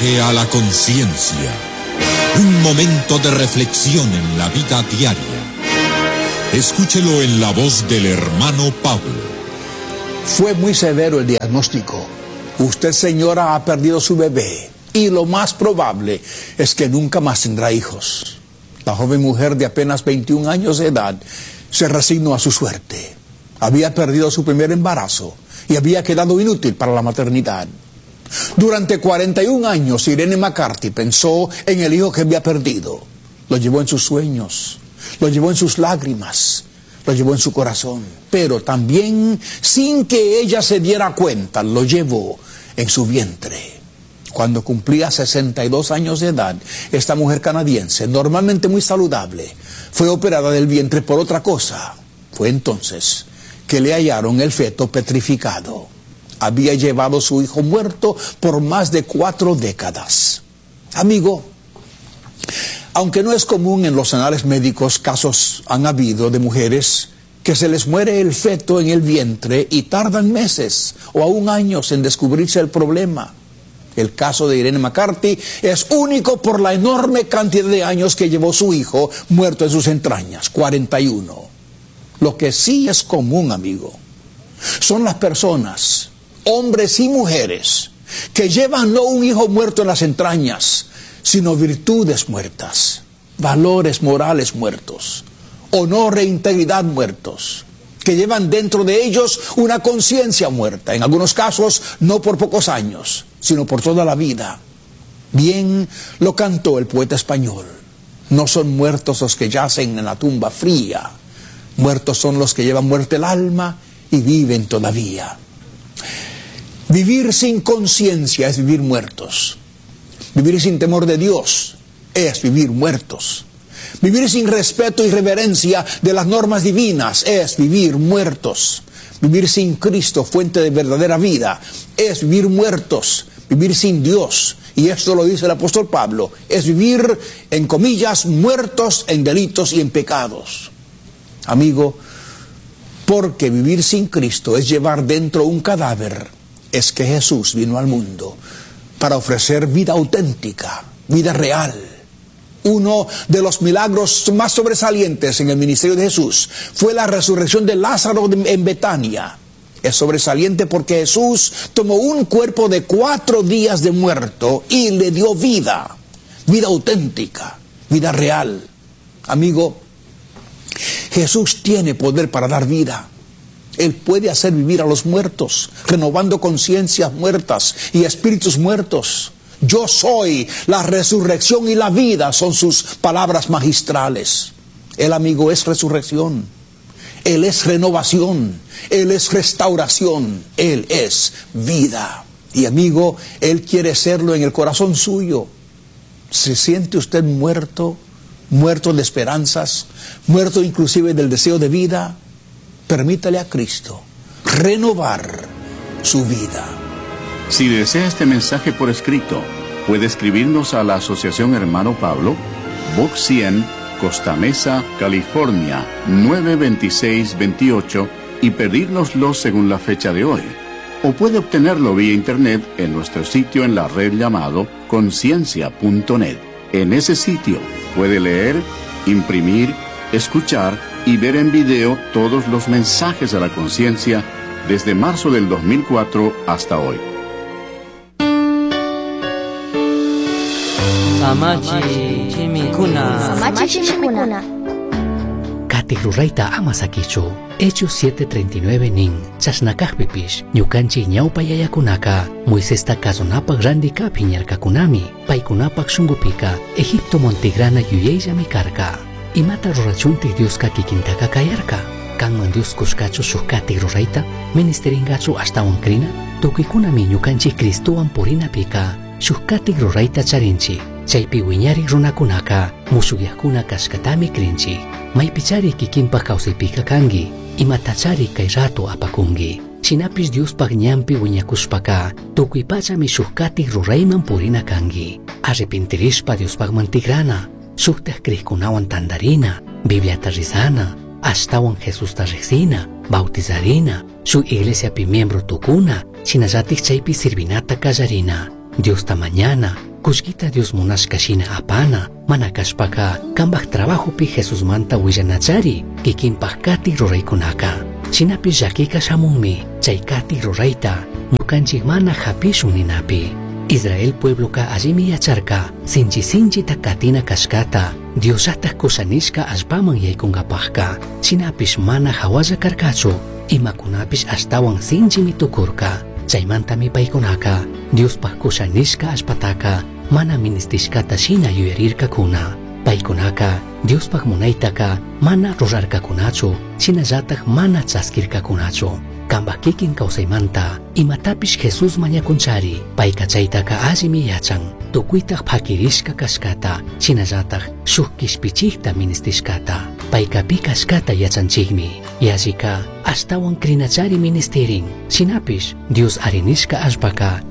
viaje a la conciencia. Un momento de reflexión en la vida diaria. Escúchelo en la voz del hermano Pablo. Fue muy severo el diagnóstico. Usted, señora, ha perdido su bebé y lo más probable es que nunca más tendrá hijos. La joven mujer de apenas 21 años de edad se resignó a su suerte. Había perdido su primer embarazo y había quedado inútil para la maternidad. Durante 41 años, Irene McCarthy pensó en el hijo que había perdido. Lo llevó en sus sueños, lo llevó en sus lágrimas, lo llevó en su corazón. Pero también, sin que ella se diera cuenta, lo llevó en su vientre. Cuando cumplía 62 años de edad, esta mujer canadiense, normalmente muy saludable, fue operada del vientre por otra cosa. Fue entonces que le hallaron el feto petrificado. Había llevado su hijo muerto por más de 4 décadas. Amigo, aunque no es común en los anales médicos, casos han habido de mujeres que se les muere el feto en el vientre y tardan meses o aún años en descubrirse el problema. El caso de Irene McCarthy es único por la enorme cantidad de años que llevó su hijo muerto en sus entrañas, 41. Lo que sí es común, amigo, son las personas, hombres y mujeres, que llevan no un hijo muerto en las entrañas, sino virtudes muertas, valores morales muertos, honor e integridad muertos, que llevan dentro de ellos una conciencia muerta, en algunos casos no por pocos años, sino por toda la vida. Bien lo cantó el poeta español: no son muertos los que yacen en la tumba fría, muertos son los que llevan muerte el alma y viven todavía. Vivir sin conciencia es vivir muertos. Vivir sin temor de Dios es vivir muertos. Vivir sin respeto y reverencia de las normas divinas es vivir muertos. Vivir sin Cristo, fuente de verdadera vida, es vivir muertos. Vivir sin Dios, y esto lo dice el apóstol Pablo, es vivir, en comillas, muertos en delitos y en pecados. Amigo, porque vivir sin Cristo es llevar dentro un cadáver, es que Jesús vino al mundo para ofrecer vida auténtica, vida real. Uno de los milagros más sobresalientes en el ministerio de Jesús fue la resurrección de Lázaro en Betania. Es sobresaliente porque Jesús tomó un cuerpo de 4 días de muerto y le dio vida, vida auténtica, vida real. Amigo, Jesús tiene poder para dar vida. Él puede hacer vivir a los muertos, renovando conciencias muertas y espíritus muertos. Yo soy la resurrección y la vida, son sus palabras magistrales. El amigo es resurrección, Él es renovación, Él es restauración, Él es vida. Y amigo, Él quiere serlo en el corazón suyo. ¿Se siente usted muerto, muerto de esperanzas, muerto inclusive del deseo de vida? Permítale a Cristo renovar su vida. Si desea este mensaje por escrito, puede escribirnos a la Asociación Hermano Pablo, Box 100, Costa Mesa, California, 92628 y pedírnoslo según la fecha de hoy. O puede obtenerlo vía internet en nuestro sitio en la red llamado conciencia.net. En ese sitio puede leer, imprimir, escuchar y ver en video todos los mensajes de la conciencia desde marzo del 2004 hasta hoy. Samachi Chimikuna. Katik rurayta ama sakichu. Hechos 7:39 nin. Chasnakajpipish. Ñukanchik ñawpa yayakunaka. Moisesta kazunapaq randika piñarkakunami. Paykunapak shungupika. Egipto montigrana yuyayllami karka. Imata rurachuntik Dioska kikintaka kayarka. Kanman Dios kushkachu shuk katik rurayta. Ministeringachu ashtawan krina. Tukikunami ñukanchik Cristuwan purinapika. Shuk katik rurayta charinchik. Chaypi wiñarik runakunaka musuqyaqkuna kashkatami krinchik. Maypichari kikinpaq kawsaypika kangi, imatachari kay rato apakungi. Chinapish Diospaq ñanpi wiñakushpaka tukuy pachami shuk katik rurayman purina kangi. Arrepintirishpa Diospaqman tigrana, shuktaq kriqkunawan tandarina, Bibliata risana, ashtawan Jesusta riqsina, bautizarina, shuk iglesiapi miembro tukuna, chinallatik chaypi sirvinata kallarina. Diosta mañana, kushkita Dios munashka shina apana, manakashpaka kambak trabajo pi Jesus manta willanachari, kikinpaj kati ruraykunaka. Chinapi llakika shamunmi, chay kati rurayta, ñukanchik mana hapishun ninapi. Israel puebloka allimi yacharka, sinchi ta katina kashkata, Diosata kusanishka ashpaman yaykunkapajka, chinapish mana hawalla karkachu, imakunapish ashtawan sinchi mitukurka. Chaymantami paykunaka, Diospaj kusanishka ashpataka, mana ministishkata shina yuyarirkakuna. Paykunaka, Diospaj munaytaka, mana rurarkakunachu, shinallatak mana chaskirkakunachu. Kambak kikin kawsaymanta, imatapish Jesus mañakunchari, payka chaytaka allimi yachan, tukuytaq phakirishka kashkata, shinallatak shuk kishpichikta ministishkata. Payka pi kashkata yachanchikmi, yallika ashtawan krinachari ministerin, shinapish Dios arinishka ashpaka,